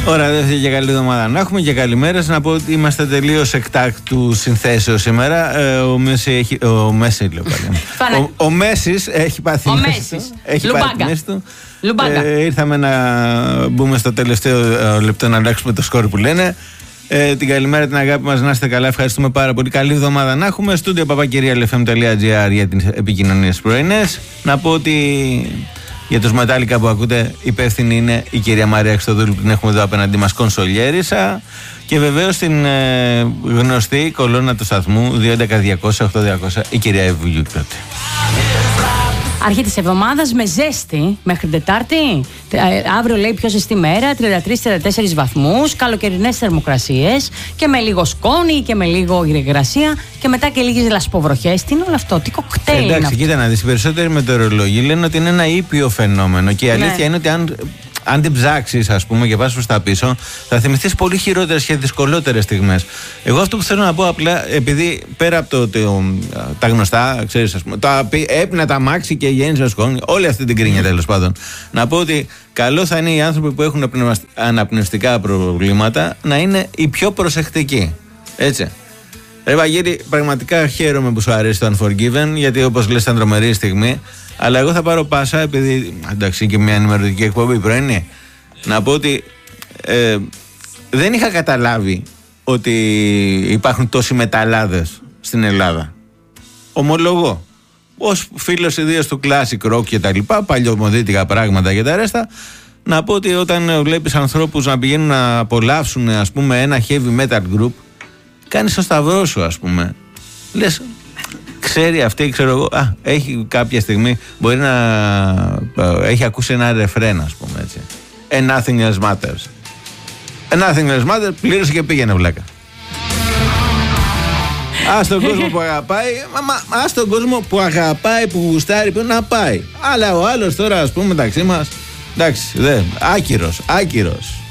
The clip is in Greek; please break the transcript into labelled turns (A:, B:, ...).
A: Ωραία, δεν θέλει και καλή εβδομάδα να έχουμε και καλημέρες. Να πω ότι είμαστε τελείως εκτάκτου συνθέσεως σήμερα. Ο Μέσης έχει πάθει τη μέση του. Ήρθαμε να μπούμε στο τελευταίο λεπτό να αλλάξουμε το σκορ που λένε. Την καλημέρα, την αγάπη μας, να είστε καλά. Ευχαριστούμε πάρα πολύ. Καλή εβδομάδα να έχουμε. Στούντιο papakirialfm.gr για τις επικοινωνίες πρωινές. Να πω ότι για τους Μετάλλικα που ακούτε, υπεύθυνη είναι η κυρία Μαρία Χριστοδούλου που την έχουμε εδώ απέναντί μας, κονσολιέρισα. Και βεβαίως την γνωστή κολόνα του σταθμού 211-200-8200, η κυρία Εύη Γιουκλώτη.
B: Αρχή της εβδομάδας με ζέστη μέχρι Τετάρτη. Αύριο λέει πιο ζεστή μέρα, 33-34 βαθμούς, καλοκαιρινές θερμοκρασίες και με λίγο σκόνη και με λίγο υγρασία και μετά και λίγες λασποβροχές. Τι είναι όλο αυτό, τι κοκτέιλ είναι?
A: Εντάξει, κοίτα να δεις, οι περισσότεροι μετεωρολόγοι λένε ότι είναι ένα ήπιο φαινόμενο και η αλήθεια είναι ότι αν την ψάξεις, ας πούμε, και πας προς τα πίσω, θα θυμηθείς πολύ χειρότερες και δυσκολότερες στιγμές. Εγώ αυτό που θέλω να πω απλά, επειδή πέρα από τα γνωστά, ξέρεις, ας πούμε, έπινα τα μάξι και γέννησα σκόνη, όλη αυτή την κρίνια τέλος πάντων. Να πω ότι καλό θα είναι οι άνθρωποι που έχουν αναπνευστικά προβλήματα να είναι οι πιο προσεκτικοί. Έτσι. Ρε Βαγγέλη, πραγματικά χαίρομαι που σου αρέσει το Unforgiven, γιατί όπως λες ήταν τρομερή στιγμή. Αλλά εγώ θα πάρω πάσα, επειδή εντάξει και μια ενημερωτική εκπομπή πρωινή, να πω ότι δεν είχα καταλάβει ότι υπάρχουν τόσοι μεταλλάδες στην Ελλάδα. Ομολογώ. Ως φίλος ιδίως του classic rock και τα λοιπά, παλιωμοδίτικα πράγματα και τα ρέστα, να πω ότι όταν βλέπεις ανθρώπους να πηγαίνουν να απολαύσουν, ας πούμε, ένα heavy metal group, κάνεις το σταυρό σου, ας πούμε. Λες, ξέρει αυτή, ξέρω εγώ, έχει κάποια στιγμή, μπορεί να έχει ακούσει ένα ρεφρέν, ας πούμε, έτσι. And nothing else matters. And nothing else matters, πλήρωσε και πήγαινε, βλάκα. Ας τον κόσμο που αγαπάει, ας τον κόσμο που αγαπάει, που γουστάρει, που να πάει. Αλλά ο άλλος τώρα, ας πούμε, μεταξύ μας, εντάξει, άκυρος.